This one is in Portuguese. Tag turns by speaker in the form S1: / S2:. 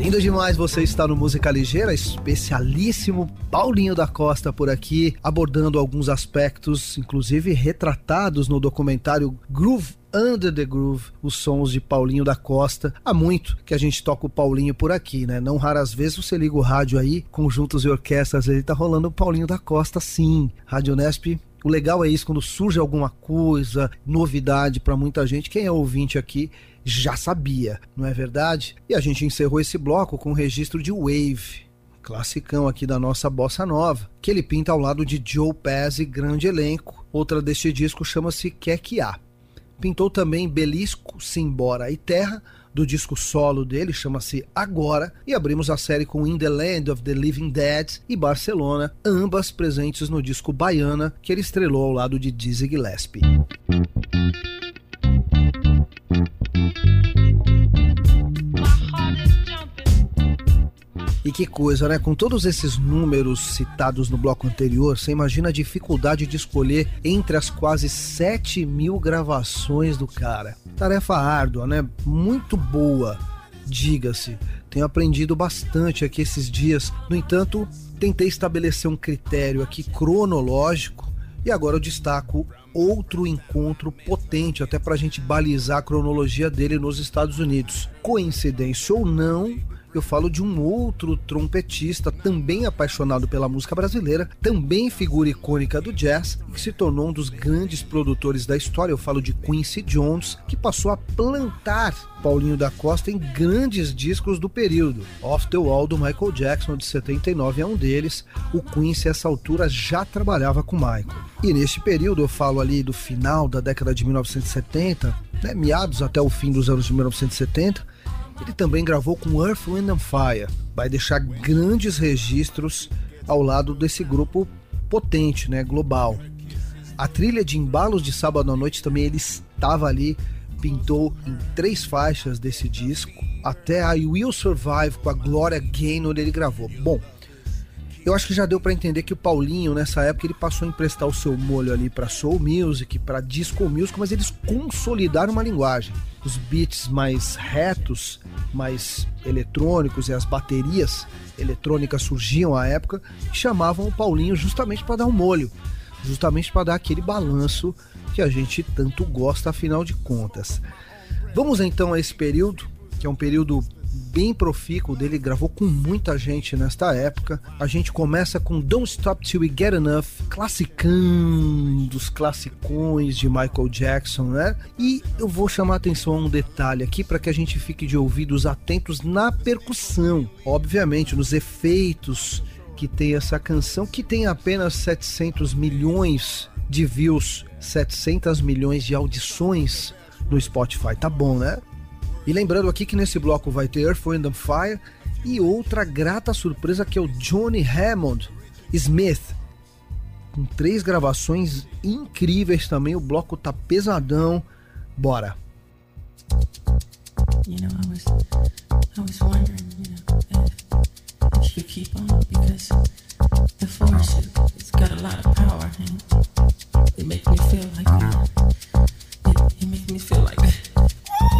S1: Lindo demais, você está no Música Ligeira, especialíssimo Paulinho da Costa por aqui, abordando alguns aspectos, inclusive retratados no documentário Groove Under the Groove, os sons de Paulinho da Costa. Há muito que a gente toca o Paulinho por aqui, né? Não raras vezes você liga o rádio aí, conjuntos e orquestras, ele tá rolando o Paulinho da Costa, sim. Rádio Nesp. O legal é isso, quando surge alguma coisa, novidade para muita gente, quem é ouvinte aqui já sabia, não é verdade? E a gente encerrou esse bloco com o registro de Wave, classicão aqui da nossa bossa nova, que ele pinta ao lado de Joe Pass e grande elenco. Outra deste disco chama-se Quer Que Há. Pintou também Belisco, Simbora e Terra, do disco solo dele, chama-se Agora, e abrimos a série com In the Land of the Living Dead e Barcelona, ambas presentes no disco Baiana, que ele estrelou ao lado de Dizzy Gillespie. E que coisa, né? Com todos esses números citados no bloco anterior, você imagina a dificuldade de escolher entre as quase 7.000 gravações do cara. Tarefa árdua, né? Muito boa, diga-se. Tenho aprendido bastante aqui esses dias. No entanto, tentei estabelecer um critério aqui cronológico e agora eu destaco outro encontro potente, até pra gente balizar a cronologia dele nos Estados Unidos. Coincidência ou não, eu falo de um outro trompetista também apaixonado pela música brasileira, também figura icônica do jazz, que se tornou um dos grandes produtores da história. Eu falo de Quincy Jones, que passou a plantar Paulinho da Costa em grandes discos do período. Off the Wall do Michael Jackson, de 79, é um deles. O Quincy, a essa altura, já trabalhava com Michael. E neste período, eu falo ali do final da década de 1970, né, meados até o fim dos anos de 1970, ele também gravou com Earth, Wind and Fire. Vai deixar grandes registros ao lado desse grupo potente, né, global. A trilha de Embalos de Sábado à Noite também ele estava ali, pintou em 3 faixas desse disco. Até I Will Survive com a Gloria Gaynor ele gravou. Bom, eu acho que já deu para entender que o Paulinho, nessa época, ele passou a emprestar o seu molho ali para soul music, para disco music, mas eles consolidaram uma linguagem. Os beats mais retos, mais eletrônicos e as baterias eletrônicas surgiam à época e chamavam o Paulinho justamente para dar um molho, justamente para dar aquele balanço que a gente tanto gosta, afinal de contas. Vamos então a esse período, que é um período bem profícuo dele, gravou com muita gente nesta época. A gente começa com Don't Stop Till We Get Enough, classicão dos classicões de Michael Jackson, né? E eu vou chamar a atenção a um detalhe aqui para que a gente fique de ouvidos atentos na percussão, obviamente nos efeitos que tem essa canção, que tem apenas 700 milhões de views, 700 milhões de audições no Spotify, tá bom, né? E lembrando aqui que nesse bloco vai ter Earth, Wind and Fire e outra grata surpresa que é o Johnny Hammond Smith, com 3 gravações incríveis também. O bloco tá pesadão, bora!
S2: You know, I was wondering